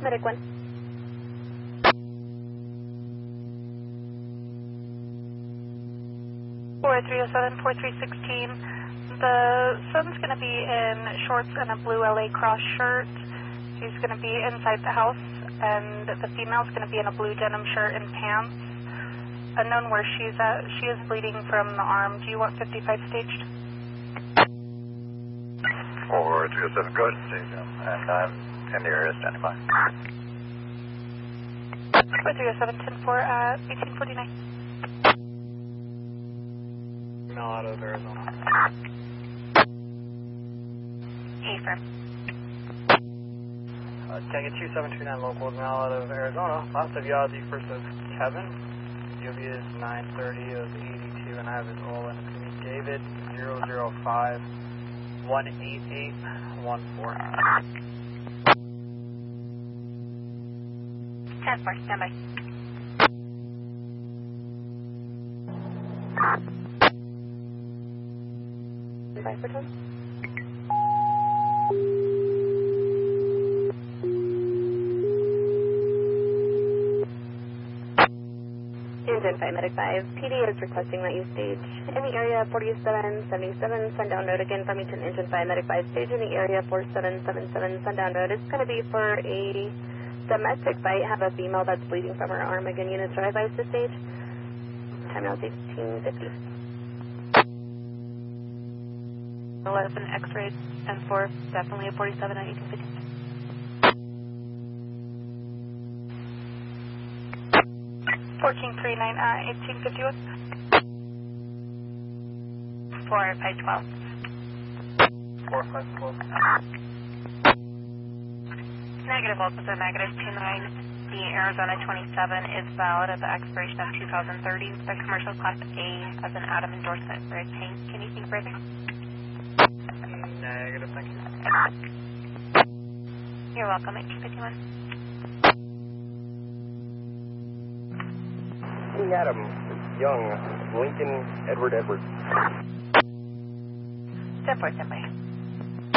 Medic 1. Four 4316. The son's going to be in shorts and a blue LA Cross shirt. She's going to be inside the house, and the female's going to be in a blue denim shirt and pants. Unknown where she's at. She is bleeding from the arm. Do you want 55 staged? 4307, go ahead and stage him, and I'm in the area, standing by. 4307, 10-4 at 1849. Female out of Arizona. Hey, firm. Can I get 2729 local male out of Arizona? Last Aviology, first of Kevin. UV is 930 of 82, and I have his all in David 005 18814. 10-4, stand by. Bye for time. Engine 5, Medic 5. PD is requesting that you stage in the area 4777 Sundown Road. Again, Farmington Engine 5, Medic 5. Stage in the area 4777 Sundown Road. It's going to be for a domestic bite. Have a female that's bleeding from her arm. Again, units are advised to stage. Time now is 1850. 11 X-ray 10-4, definitely a 47 at 1850. Fourteen 39 at 1851. 4-5-12. 4-5-12. Negative officer, negative 29. The Arizona 27 is valid at the expiration of 2030. The commercial class A has an Adam endorsement for a tank. Anything further? Negative, thank you. You're welcome, 1851. Adam, Young, Lincoln, Edward. 10-4, stand by.